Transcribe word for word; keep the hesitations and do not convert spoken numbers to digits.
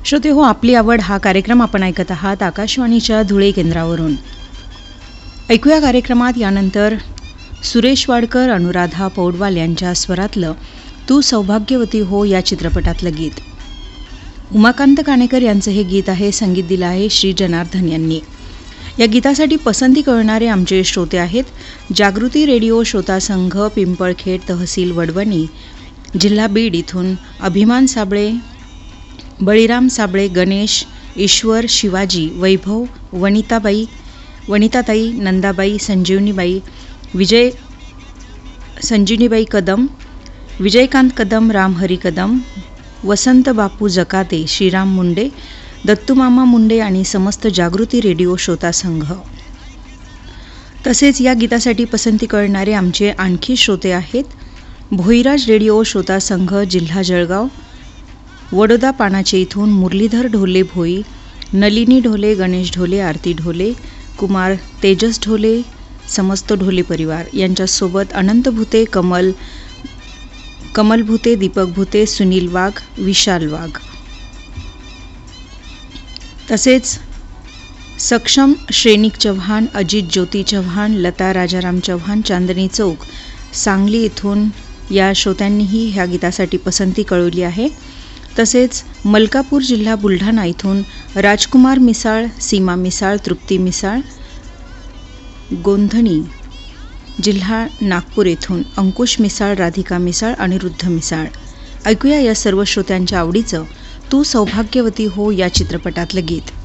श्रोते हो, आपली आवड हा कार्यक्रम आपण ऐकत आहात आकाशवाणीच्या धुळे केंद्रावरून. ऐकूया कार्यक्रमात यानंतर सुरेश वाडकर, अनुराधा पौडवाल यांच्या स्वरातलं तू सौभाग्यवती हो या चित्रपटातलं गीत. उमाकांत काणेकर यांचं हे गीत आहे. संगीत दिलं आहे श्री जनार्दन यांनी. या गीतासाठी पसंती कळणारे आमचे श्रोते आहेत जागृती रेडिओ श्रोता संघ, पिंपळखेड, तहसील वडवणी, जिल्हा बीड इथून अभिमान साबळे, बळीराम साबळे, गणेश, ईश्वर, शिवाजी, वैभव, वनिताबाई, वनिताताई, नंदाबाई, संजीवनीबाई, विजय संजीवनीबाई कदम, विजयकांत कदम, रामहरी कदम, वसंत बापू जकाते, श्रीराम मुंडे, दत्तूमामा मुंडे आणि समस्त जागृती रेडिओ श्रोता संघ. तसेच या गीतासाठी पसंती कळणारे आमचे आणखी श्रोते आहेत भोईराज रेडिओ श्रोता संघ, जिल्हा जळगाव, वडोदा पानाचे इथून मुरलीधर ढोले भोई, नलिनी ढोले, गणेश ढोले, आरती ढोले, कुमार तेजस ढोले, समस्त ढोले परिवार यांच्यासोबत अनंत भुते, कमल कमल भुते, दीपक भुते, सुनील वाघ, विशाल वाघ. तसेच सक्षम श्रेणिक चव्हाण, अजित ज्योती चव्हाण, लता राजाराम चव्हाण, चांदणी चौक, सांगली इथून या श्रोत्यांनीही ह्या गीतासाठी पसंती कळवली आहे. तसेच मलकापूर जिल्हा बुलढाणा इथून राजकुमार मिसाळ, सीमा मिसाळ, तृप्ती मिसाळ, गोंधणी जिल्हा नागपूर येथून अंकुश मिसाळ, राधिका मिसाळ, अनिरुद्ध मिसाळ. ऐकूया या सर्व श्रोत्यांच्या आवडीचं तू सौभाग्यवती हो या चित्रपटातलं गीत.